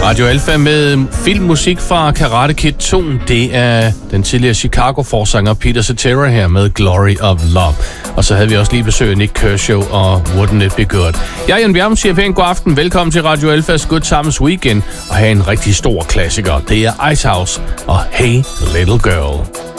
Radio Alfa med filmmusik fra Karate Kid 2. Det er den tidligere Chicago-forsanger Peter Cetera her med Glory of Love. Og så havde vi også lige besøg af Nick Kershaw og Wouldn't It Be Good. Jeg er Jan Bjerg, siger pænt god aften. Velkommen til Radio Alfas Good Times Weekend. Og have en rigtig stor klassiker. Det er Icehouse og Hey Little Girl.